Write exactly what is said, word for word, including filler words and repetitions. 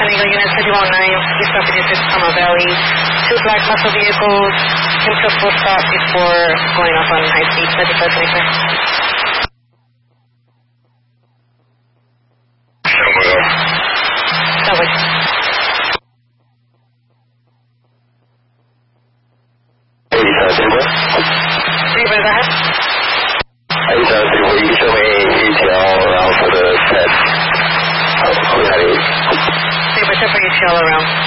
ten Eagle Unit fifty-one nine, East fifty-six Palmer Valley. Two black muscle vehicles came to a full stop before going off on high speed, seventy-five twenty-five. Subway. Three, go ahead. eight seven three four, you can show me E T L around for the set. Three, but for E T L around.